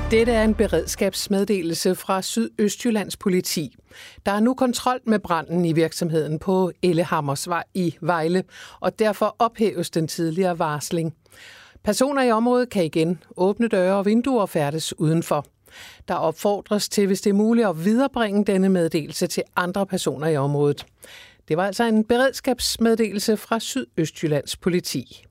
Dette er en beredskabsmeddelelse fra Sydøstjyllands politi. Der er nu kontrol med branden i virksomheden på Ellehammersvej i Vejle, og derfor ophæves den tidligere varsling. Personer i området kan igen åbne døre og vinduer og færdes udenfor. Der opfordres til, hvis det er muligt, at viderebringe denne meddelelse til andre personer i området. Det var altså en beredskabsmeddelelse fra Sydøstjyllands politi.